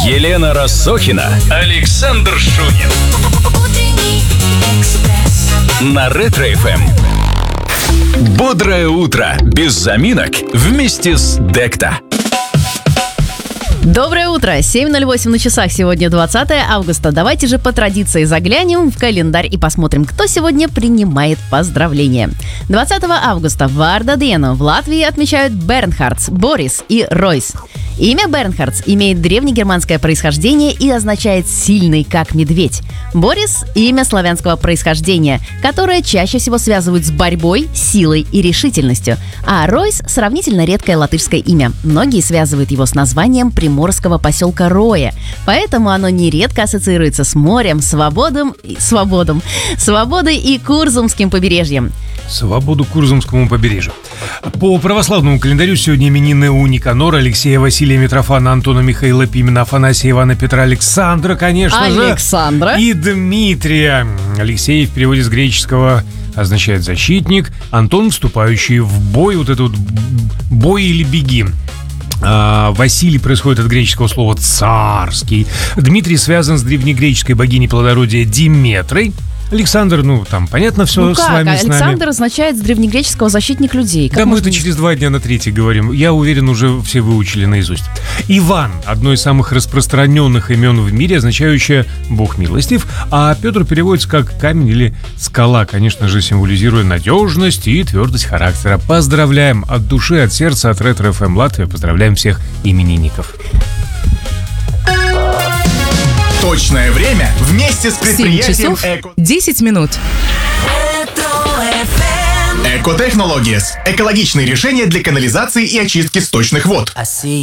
Елена Россохина, Александр Шунин. На Ретро-ФМ. Бодрое утро без заминок вместе с Декта. Доброе утро! 7:08 на часах, сегодня 20 августа. Давайте же по традиции заглянем в календарь и посмотрим, кто сегодня принимает поздравления. 20 августа в Ардадену в Латвии отмечают Бернхардс, Борис и Ройс. Имя Бернхардс имеет древнегерманское происхождение и означает «сильный, как медведь». Борис – имя славянского происхождения, которое чаще всего связывают с борьбой, силой и решительностью. А Ройс – сравнительно редкое латышское имя. Многие связывают его с названием приморского поселка Роя. Поэтому оно нередко ассоциируется с морем, свободой и Курзумским побережьем. Свободу Курзумскому побережью. По православному календарю сегодня именины у Никанора, Алексея, Василия, Митрофана, Антона, Михаила, Пимена, Афанасия, Ивана, Петра, Александра, конечно же. Александра. И Дмитрия. Алексей в переводе с греческого означает «защитник». Антон, вступающий в бой, вот этот бой или беги. Василий происходит от греческого слова «царский». Дмитрий связан с древнегреческой богиней плодородия Диметрой. Александр, там понятно все с вами, с нами. Александр означает с древнегреческого «защитник людей». Да, мы это через 2 дня на 3 говорим. Я уверен, уже все выучили наизусть. Иван – одно из самых распространенных имен в мире, означающее «Бог милостив», а Петр переводится как «камень» или «скала», конечно же, символизируя надежность и твердость характера. Поздравляем от души, от сердца, от Ретро-ФМ Латвия. Поздравляем всех именинников. Точное время вместе с предприятием 10 минут. Экотехнологиес. Экологичные решения для канализации и очистки сточных вод.